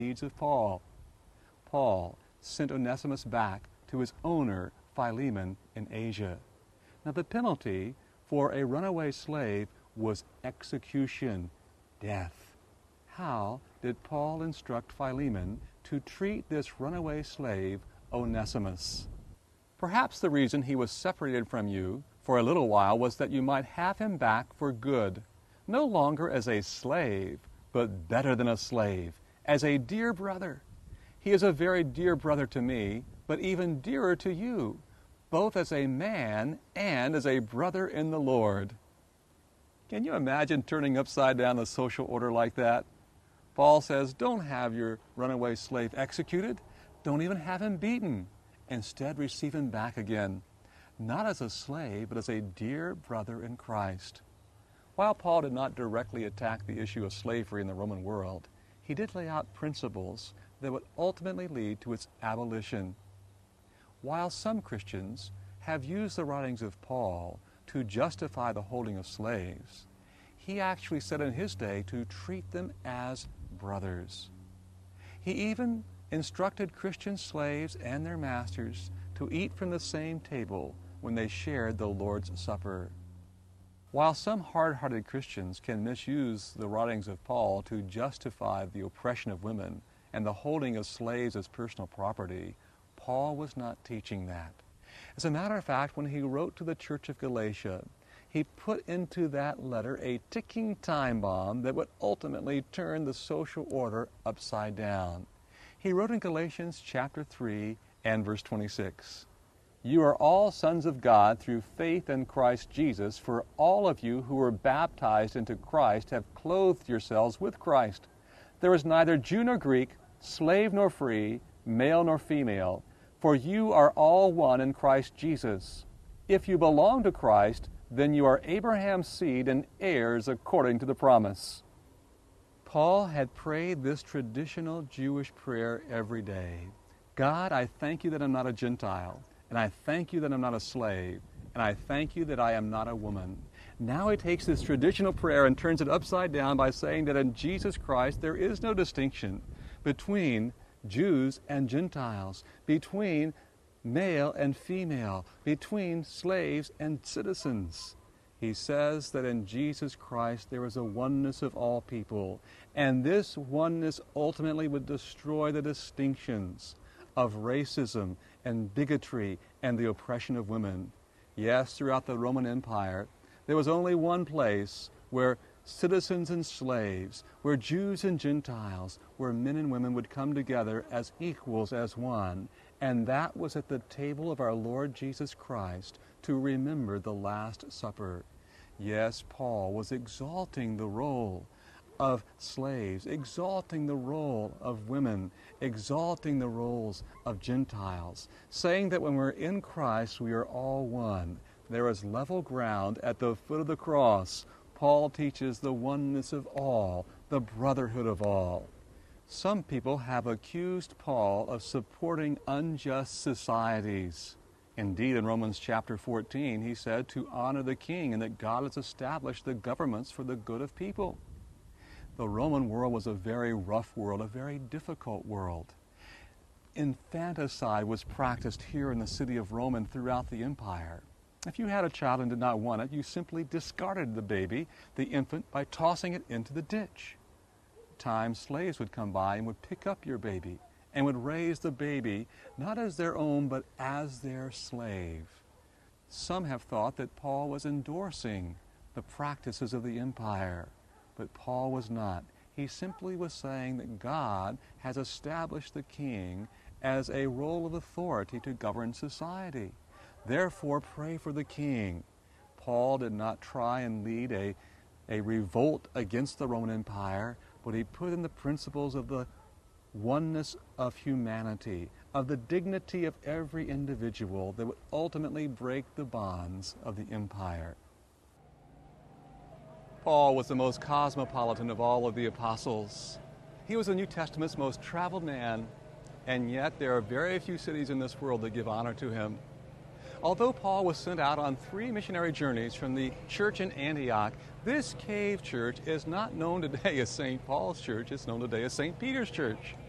needs of Paul. Paul sent Onesimus back to his owner, Philemon, in Asia. Now, the penalty for a runaway slave was execution, death. How did Paul instruct Philemon to treat this runaway slave, Onesimus? Perhaps the reason he was separated from you for a little while was that you might have him back for good, no longer as a slave, but better than a slave, as a dear brother. He is a very dear brother to me, but even dearer to you, both as a man and as a brother in the Lord. Can you imagine turning upside down the social order like that? Paul says, don't have your runaway slave executed. Don't even have him beaten. Instead, receive him back again, not as a slave, but as a dear brother in Christ. While Paul did not directly attack the issue of slavery in the Roman world, he did lay out principles that would ultimately lead to its abolition. While some Christians have used the writings of Paul to justify the holding of slaves, he actually said in his day to treat them as brothers. He even instructed Christian slaves and their masters to eat from the same table when they shared the Lord's Supper. While some hard-hearted Christians can misuse the writings of Paul to justify the oppression of women and the holding of slaves as personal property, Paul was not teaching that. As a matter of fact, when he wrote to the church of Galatia, he put into that letter a ticking time bomb that would ultimately turn the social order upside down. He wrote in Galatians chapter 3 and verse 26, "You are all sons of God through faith in Christ Jesus, for all of you who were baptized into Christ have clothed yourselves with Christ. There is neither Jew nor Greek, slave nor free, male nor female, for you are all one in Christ Jesus. If you belong to Christ, then you are Abraham's seed and heirs according to the promise." Paul had prayed this traditional Jewish prayer every day. God, I thank you that I'm not a Gentile, and I thank you that I'm not a slave, and I thank you that I am not a woman. Now he takes this traditional prayer and turns it upside down by saying that in Jesus Christ there is no distinction between Jews and Gentiles, between male and female, between slaves and citizens. He says that in Jesus Christ there is a oneness of all people, and this oneness ultimately would destroy the distinctions of racism and bigotry and the oppression of women. Yes, throughout the Roman Empire, there was only one place where citizens and slaves, where Jews and Gentiles, where men and women would come together as equals, as one, and that was at the table of our Lord Jesus Christ to remember the Last Supper. Yes, Paul was exalting the role of slaves, exalting the role of women, exalting the roles of Gentiles, saying that when we're in Christ, we are all one. There is level ground at the foot of the cross. Paul teaches the oneness of all, the brotherhood of all. Some people have accused Paul of supporting unjust societies. Indeed, in Romans chapter 14, he said to honor the king and that God has established the governments for the good of people. The Roman world was a very rough world, a very difficult world. Infanticide was practiced here in the city of Rome and throughout the empire. If you had a child and did not want it, you simply discarded the baby, the infant, by tossing it into the ditch. At times, slaves would come by and would pick up your baby and would raise the baby not as their own, but as their slave. Some have thought that Paul was endorsing the practices of the empire, but Paul was not. He simply was saying that God has established the king as a role of authority to govern society. Therefore, pray for the king. Paul did not try and lead a revolt against the Roman Empire, but he put in the principles of the oneness of humanity, of the dignity of every individual that would ultimately break the bonds of the empire. Paul was the most cosmopolitan of all of the apostles. He was the New Testament's most traveled man, and yet there are very few cities in this world that give honor to him. Although Paul was sent out on 3 missionary journeys from the church in Antioch, this cave church is not known today as St. Paul's Church, it's known today as St. Peter's Church.